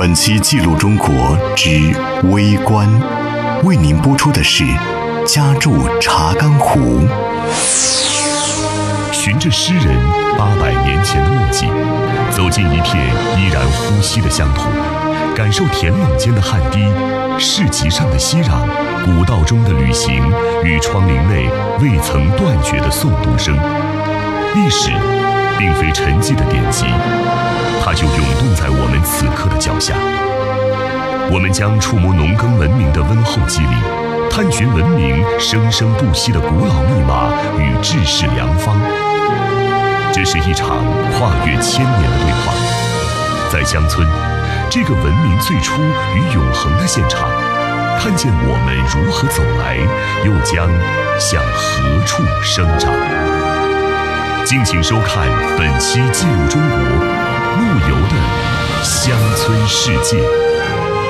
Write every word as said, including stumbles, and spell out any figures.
本期记录中国之微观，为您播出的是家住查干湖。 循着诗人八百年前的墨迹，走进一片依然呼吸的乡土，感受田垄间的汗滴，市集上的熙攘，古道中的旅行与窗棂内未曾断绝的诵读声。历史并非沉寂的典籍，它就涌动在我们此刻的脚下。我们将触摸农耕文明的温厚肌理，探寻文明生生不息的古老密码与治世良方。这是一场跨越千年的对话，在乡村，这个文明最初与永恒的现场，看见我们如何走来，又将向何处生长。敬请收看本期《记录中国》陆游的乡村世界。